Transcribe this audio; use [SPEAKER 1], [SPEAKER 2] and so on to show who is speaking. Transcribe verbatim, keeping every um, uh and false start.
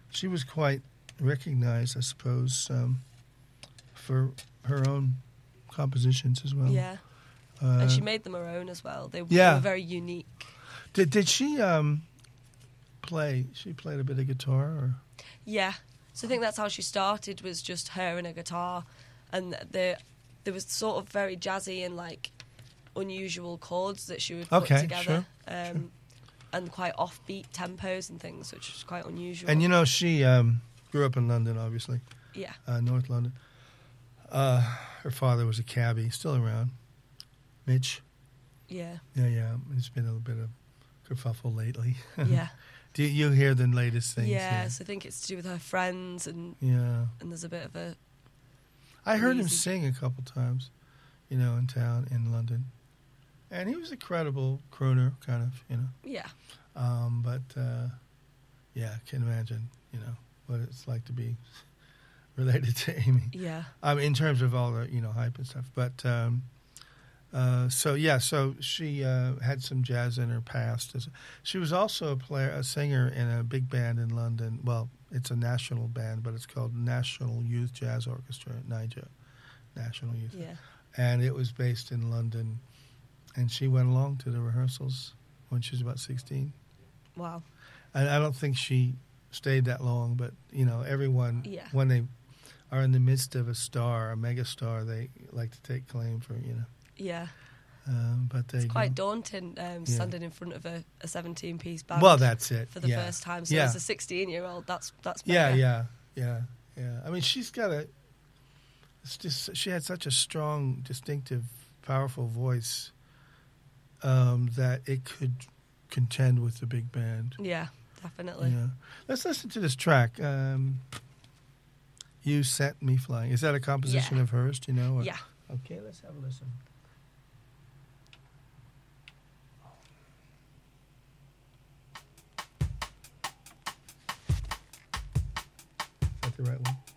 [SPEAKER 1] she was quite recognized, I suppose, um, for her own compositions as well.
[SPEAKER 2] Yeah.
[SPEAKER 1] Uh,
[SPEAKER 2] And she made them her own as well. They,
[SPEAKER 1] yeah.
[SPEAKER 2] they were very unique.
[SPEAKER 1] Did did she um, play? She played a bit of guitar, or
[SPEAKER 2] Yeah. So I think that's how she started, was just her and a guitar. And the, there was sort of very jazzy and, like, unusual chords that she would put
[SPEAKER 1] Okay,
[SPEAKER 2] together.
[SPEAKER 1] sure,
[SPEAKER 2] Um,
[SPEAKER 1] sure.
[SPEAKER 2] And quite offbeat tempos and things, which was quite unusual.
[SPEAKER 1] and you know she um, grew up in London, obviously,
[SPEAKER 2] Yeah.
[SPEAKER 1] uh, North London. Uh, her father was a cabbie, still around. Mitch.
[SPEAKER 2] Yeah.
[SPEAKER 1] Yeah, yeah. There's been a little bit of kerfuffle lately.
[SPEAKER 2] Yeah.
[SPEAKER 1] Do you hear the latest things?
[SPEAKER 2] Yes, I think it's to do with her friends, and
[SPEAKER 1] Yeah.
[SPEAKER 2] and there's a bit of a...
[SPEAKER 1] I heard him
[SPEAKER 2] Easy.
[SPEAKER 1] sing a couple times, you know, in town in London. And he was a credible crooner, kind of, you know.
[SPEAKER 2] Yeah.
[SPEAKER 1] Um, but, uh, yeah, I can imagine, you know, what it's like to be related to Amy.
[SPEAKER 2] Yeah.
[SPEAKER 1] I mean, in terms of all the, you know, hype and stuff. But, um, uh, so, yeah, so she uh, had some jazz in her past. She was also a player, a singer in a big band in London. Well, it's a national band, but it's called National Youth Jazz Orchestra, NYJA, National Youth.
[SPEAKER 2] Yeah.
[SPEAKER 1] And it was based in London. And she went along to the rehearsals when she was about sixteen.
[SPEAKER 2] Wow.
[SPEAKER 1] And I don't think she stayed that long, but, you know, everyone,
[SPEAKER 2] Yeah.
[SPEAKER 1] when they are in the midst of a star, a mega star, they like to take claim for, you know.
[SPEAKER 2] Yeah.
[SPEAKER 1] Um, but they
[SPEAKER 2] It's quite
[SPEAKER 1] do.
[SPEAKER 2] daunting um,
[SPEAKER 1] Yeah.
[SPEAKER 2] standing in front of a seventeen-piece band.
[SPEAKER 1] Well, that's it.
[SPEAKER 2] For the
[SPEAKER 1] yeah.
[SPEAKER 2] first time. So
[SPEAKER 1] yeah.
[SPEAKER 2] as a sixteen-year-old, that's that's
[SPEAKER 1] Yeah,
[SPEAKER 2] mega.
[SPEAKER 1] yeah, yeah, yeah. I mean, she's got a. It's just she had such a strong, distinctive, powerful voice um, that it could contend with the big band.
[SPEAKER 2] Yeah, definitely.
[SPEAKER 1] Yeah. Let's listen to this track. Um, you Sent Me Flying. Is that a composition
[SPEAKER 2] Yeah.
[SPEAKER 1] of hers? Do you know? Or-
[SPEAKER 2] Yeah.
[SPEAKER 1] Okay, let's have a listen. Is that the right one?